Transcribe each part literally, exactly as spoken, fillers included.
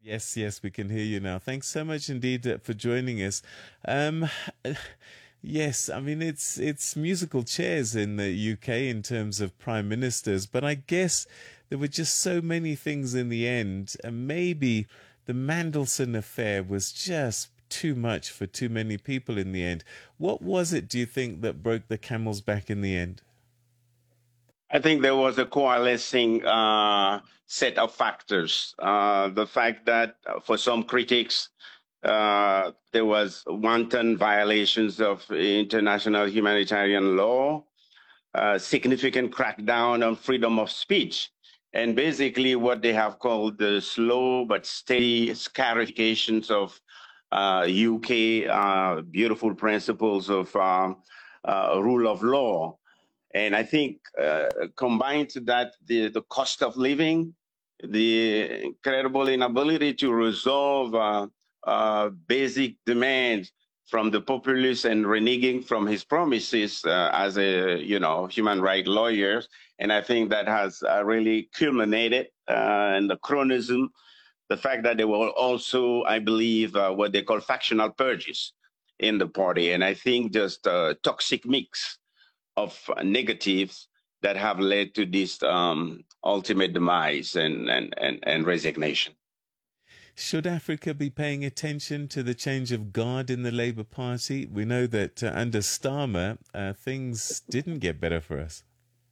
Yes, yes, we can hear you now. Thanks so much indeed uh, for joining us. Um, yes, I mean it's it's musical chairs in the U K in terms of prime ministers, but I guess there were just so many things in the end, and maybe the Mandelson affair was just too much for too many people in the end. What was it, do you think, that broke the camel's back in the end? I think there was a coalescing uh, set of factors. Uh, the fact that uh, for some critics, uh, there was wanton violations of international humanitarian law, uh, significant crackdown on freedom of speech, and basically what they have called the slow but steady scarifications of uh, U K uh, beautiful principles of um, uh, rule of law. And I think uh, combined to that, the, the cost of living, the incredible inability to resolve uh, uh, basic demands from the populace and reneging from his promises uh, as a you know human rights lawyer, and I think that has uh, really culminated uh, in the chronism. The fact that there were also, I believe, uh, what they call factional purges in the party, and I think just a toxic mix of negatives that have led to this um, ultimate demise and, and, and, and resignation. Should Africa be paying attention to the change of guard in the Labour Party? We know that uh, under Starmer, uh, things didn't get better for us.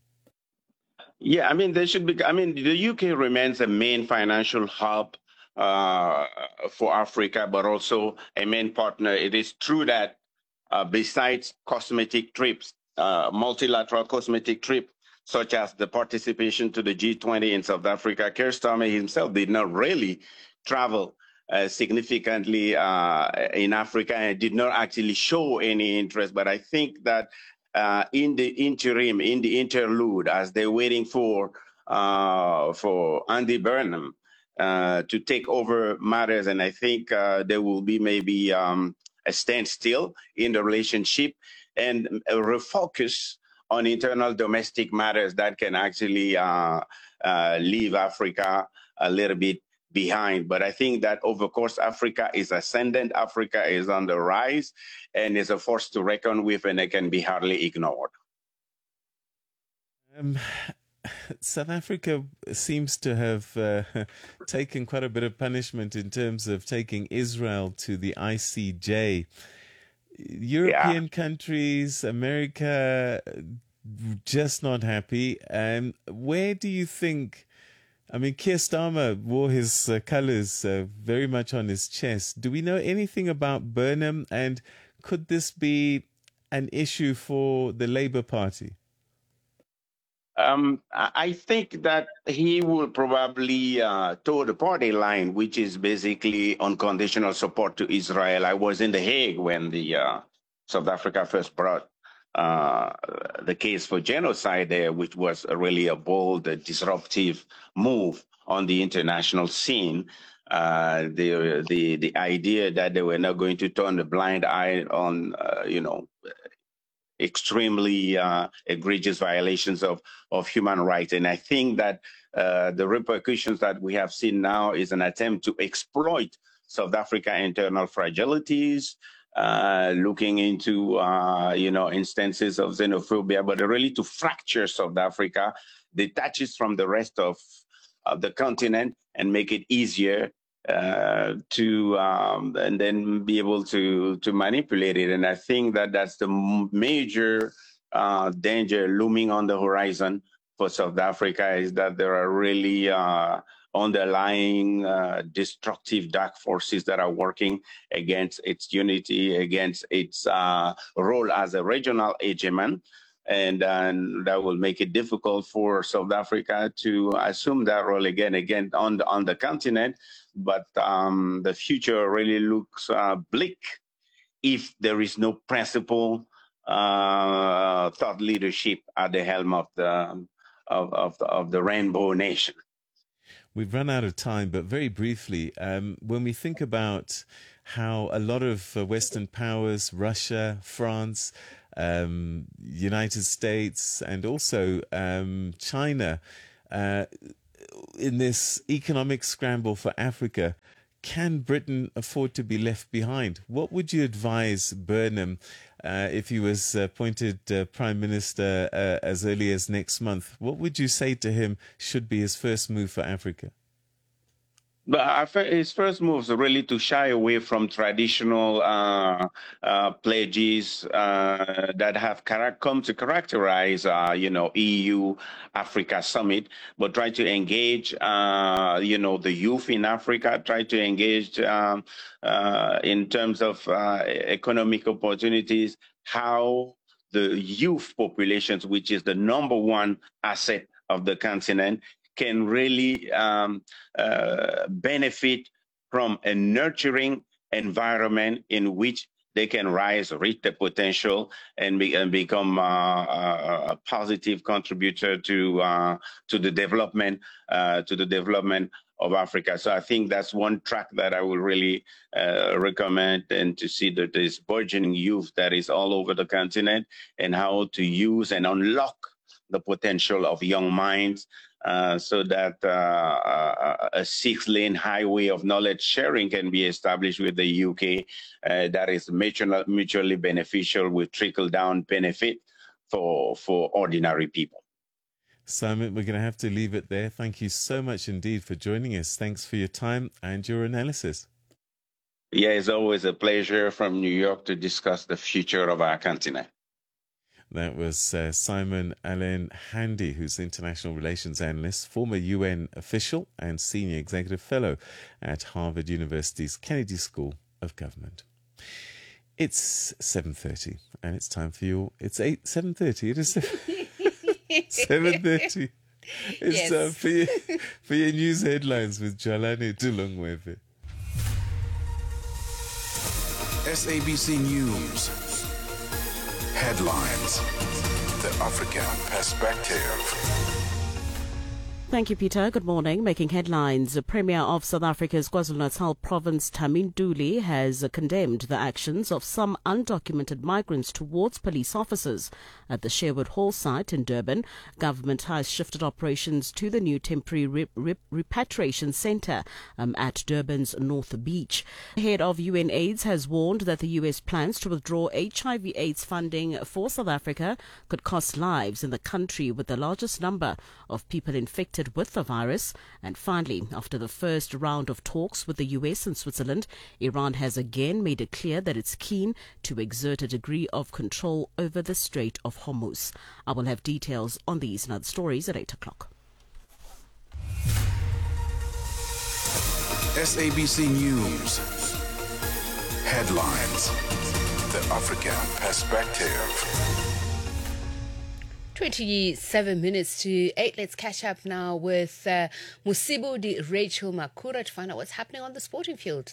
Yeah, I mean, they should be. I mean, the U K remains a main financial hub uh, for Africa, but also a main partner. It is true that uh, besides cosmetic trips, uh, multilateral cosmetic trip, such as the participation to the G twenty in South Africa, Keir Starmer himself did not really travel uh, significantly uh, in Africa and did not actually show any interest. But I think that uh, in the interim, in the interlude, as they're waiting for uh, for Andy Burnham uh, to take over matters, and I think uh, there will be maybe um, a standstill in the relationship and a refocus on internal domestic matters that can actually uh, uh, leave Africa a little bit behind. But I think that of course Africa is ascendant, Africa is on the rise, and is a force to reckon with, and it can be hardly ignored. Um, South Africa seems to have uh, taken quite a bit of punishment in terms of taking Israel to the I C J. Yeah. European countries, America, just not happy. Um, where do you think? I mean, Keir Starmer wore his uh, colours uh, very much on his chest. Do we know anything about Burnham, and could this be an issue for the Labour Party? Um, I think that he will probably uh, toe the party line, which is basically unconditional support to Israel. I was in The Hague when the uh, South Africa first brought uh, the case for genocide there, which was a really a bold, uh, disruptive move on the international scene. Uh, the the the idea that they were not going to turn a blind eye on, uh, you know, extremely uh, egregious violations of, of human rights. And I think that uh, the repercussions that we have seen now is an attempt to exploit South Africa internal fragilities, uh, looking into, uh, you know, instances of xenophobia, but really to fracture South Africa, detach it from the rest of, of the continent and make it easier uh, to um, and then be able to to manipulate it. And I think that that's the major uh, danger looming on the horizon for South Africa, is that there are really uh, underlying uh, destructive dark forces that are working against its unity, against its uh, role as a regional hegemon. And, and that will make it difficult for South Africa to assume that role again, again on the, on the continent. But um, the future really looks uh, bleak if there is no principled uh, thought leadership at the helm of the of, of the, of the Rainbow Nation. We've run out of time, but very briefly, um, when we think about how a lot of uh, Western powers, Russia, France, um, United States, and also um, China, uh, in this economic scramble for Africa, can Britain afford to be left behind? What would you advise Burnham uh, if he was appointed uh, Prime Minister uh, as early as next month? What would you say to him should be his first move for Africa? But I think his first move is really to shy away from traditional uh, uh, pledges uh, that have come to characterize, uh, you know, E U Africa summit, but try to engage, uh, you know, the youth in Africa, try to engage um, uh, in terms of uh, economic opportunities, how the youth populations, which is the number one asset of the continent, can really um, uh, benefit from a nurturing environment in which they can rise, reach their potential, and, be, and become uh, a, a positive contributor to uh, to the development uh, to the development of Africa. So I think that's one track that I will really uh, recommend, and to see that there's burgeoning youth that is all over the continent, and how to use and unlock the potential of young minds. Uh, so that uh, a six-lane highway of knowledge sharing can be established with the U K uh, that is mutually, mutually beneficial, with trickle-down benefit for, for ordinary people. Simon, we're going to have to leave it there. Thank you so much indeed for joining us. Thanks for your time and your analysis. Yeah, it's always a pleasure from New York to discuss the future of our continent. That was uh, Simon Alain Handy, who's International Relations Analyst, former U N official and Senior Executive Fellow at Harvard University's Kennedy School of Government. It's seven thirty, and it's time for your... It's eight seven thirty. It is seven thirty. It's yes. time for your, for your news headlines with Jalani Dulongweve. S A B C News. Headlines. The African Perspective. Thank you, Peter. Good morning. Making headlines, the Premier of South Africa's KwaZulu-Natal province, Tammy Ntuli, has condemned the actions of some undocumented migrants towards police officers. At the Sherwood Hall site in Durban, government has shifted operations to the new temporary rep- rep- repatriation centre um, at Durban's North Beach. The head of U N AIDS has warned that the U S plans to withdraw H I V AIDS funding for South Africa could cost lives in the country with the largest number of people infected with the virus. And finally, after the first round of talks with the U S and Switzerland, Iran has again made it clear that it's keen to exert a degree of control over the Strait of Hormuz. I will have details on these and other stories at eight o'clock. S A B C News. Headlines. The African Perspective. twenty-seven minutes to eight. Let's catch up now with uh, Musibo Di Rachel Makura to find out what's happening on the sporting field.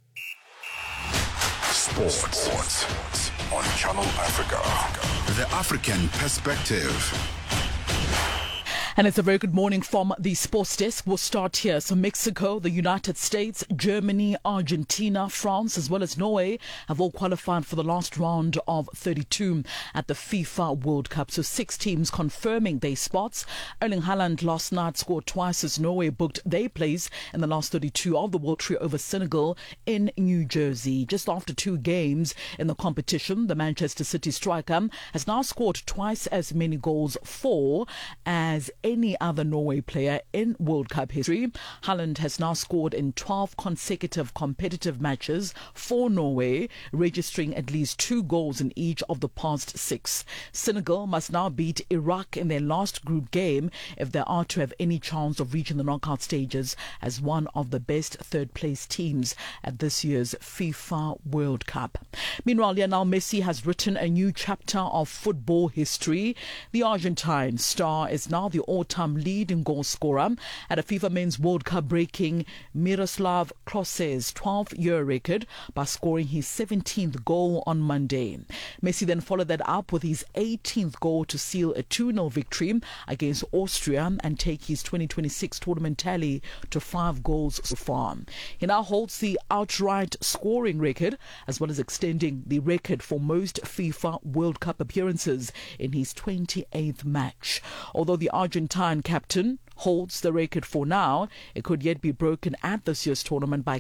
Sports, Sports on Channel Africa. The African Perspective. And it's a very good morning from the sports desk. We'll start here. So Mexico, the United States, Germany, Argentina, France, as well as Norway have all qualified for the last round of thirty-two at the FIFA World Cup. So six teams confirming their spots. Erling Haaland last night scored twice as Norway booked their place in the last thirty-two of the World Trio over Senegal in New Jersey. Just after two games in the competition, the Manchester City striker has now scored twice as many goals for as any other Norway player in World Cup history. Haaland has now scored in twelve consecutive competitive matches for Norway, registering at least two goals in each of the past six. Senegal must now beat Iraq in their last group game if they are to have any chance of reaching the knockout stages as one of the best third-place teams at this year's FIFA World Cup. Meanwhile, Lionel Messi has written a new chapter of football history. The Argentine star is now the all-time leading goal scorer at a FIFA Men's World Cup, breaking Miroslav Klose's twelve-year record by scoring his seventeenth goal on Monday. Messi then followed that up with his eighteenth goal to seal a two nil victory against Austria and take his twenty twenty-six tournament tally to five goals so far. He now holds the outright scoring record, as well as extending the record for most FIFA World Cup appearances in his twenty-eighth match. Although the Argentine captain holds the record for now, it could yet be broken at this year's tournament by